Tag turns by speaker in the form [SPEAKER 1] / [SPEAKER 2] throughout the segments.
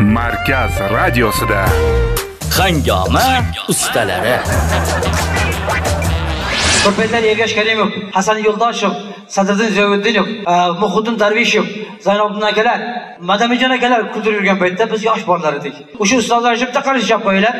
[SPEAKER 1] Markaz radiosida
[SPEAKER 2] Hangoma ustalari.
[SPEAKER 3] Ko'paylar Ergash Karimov, Hasan Yo'ldoshev, Sadriddin Ziyovuddinov, Muhiddin Darvishov, Zaynobiddin akalar, Madamijon akalar kuldirib yurgan paytda biz yosh bolalar edik. O'sha ustozlar shibda qarashib qo'ylar.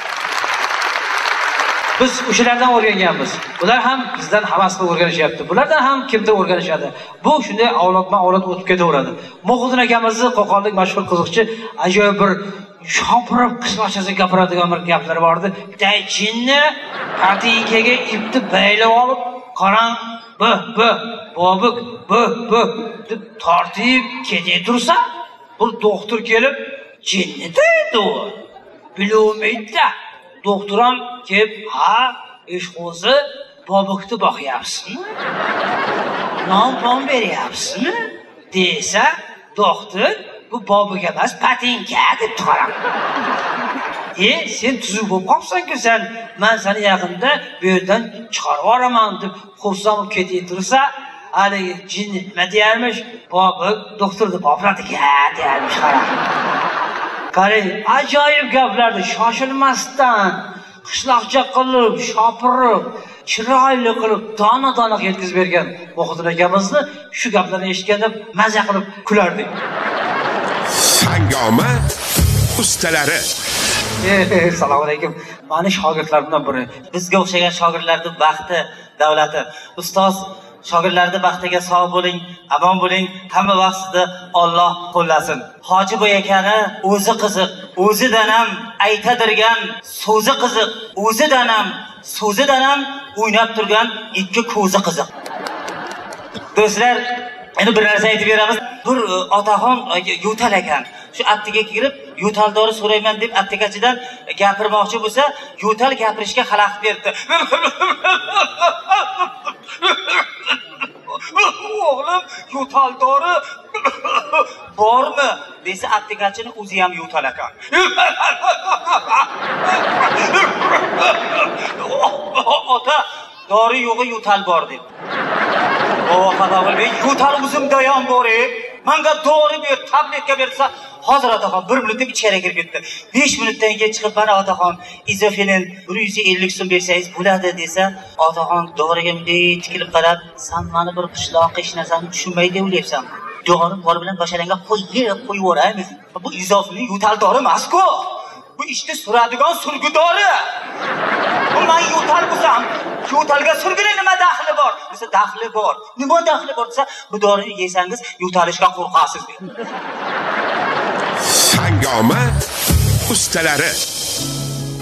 [SPEAKER 3] Biz o'shalardan o'rganganmiz. Bular ham bizdan havas qilib o'rganishyapti. Bulardan ham kimdir o'rganishadi. Bu shunday avlodma-avlod o'tib ketaveradi. Muhiddin akamizni Qo'qonlik mashhur qiziqchi ajoyib bir shopirib qishloqchasi gapiradigan bir gaplari bor edi. Bitta jinni patinkaga ipni baylab olib, qarang, bobuk, deb tortib ketib tursa, bir doktor kelib, jinni deydi u. Bilmaydi. Doktor ham kelib, ha, ishqo'zi bobukni boqyapsizmi? Non beryapsizmi? Desa, doktor bu bobuk emas, patinka deb qarab. Sen tuzuk bo'lib qolibsan-ku sen, men seni yaqinda bu yerdan chiqarib yuboraman deb xursand bo'lib ketib tursa, haligi jinni nima deyarmish? Bobuk doktorni bopladiga deyarmish qarab. Qarang, ajoyib gaplarni shoshilmasdan, qishloqcha qilib, shopirib, chiroyli qilib, dona-dona yetkazib bergan Muhiddin akamizni shu gaplarni eshitganda maza qilib kulardik.
[SPEAKER 1] Hangoma ustalari.
[SPEAKER 3] Assalomu alaykum. Meni shogirdlarimdan biri.
[SPEAKER 4] Bizga o'xshagan shogirdlarning baxti, davlati. Ustoz shogirdlarning baxtiga sog' bo'ling, omon bo'ling, hamma vaqt sizni Alloh qo'llasin. Hoji boy akani o'zi qiziq, o'zidan ham aytadirgan so'zi qiziq, so'zidan ham o'ynab turgan ikki ko'zi qiziq. Do'stlar, endi bir narsa aytib beramiz. Bir otaxon yo'tal ekan. Shu apteka kirib, yo'taldori so'rayman deb aptekachidan gapirmoqchi bo'lsa, yo'tal gapirishga xalaqit berdi. O'g'lim, yo'taldori bormi? Desa, aptekachini o'zi ham yo'tal ekan. Ota, dori yo'g'i yo'tal bor deb. Xafa bo'lmang, yo'tal o'zimda ham bor. Menga dori ber, tabletga bersa, hozir otaxon 1 minutda ichkariga kirib ketdi. 5 minutdan keyin chiqib, "Mana otaxon, izofilin 150 so'm bersangiz bo'ladi" desa, otaxon doriga bunday tikilib qarab, "Sen meni bir qishloqqa hech narsani tushunmaydi o'ylayapsan. Dori bor bilan basharanga qo'yib yuboramiz. Bu izofilin yo'tal dori emas-ku. Bu ishni suradigan surgi dori. Bu men yo'tal bo'lsam, yo'talga surgini nima daxli bor? Desa, daxli bor. Nima daxli bor desa, bu dorini yesangiz yo'talishga qo'rqasiz" dedi.
[SPEAKER 1] Hangoma ustalari.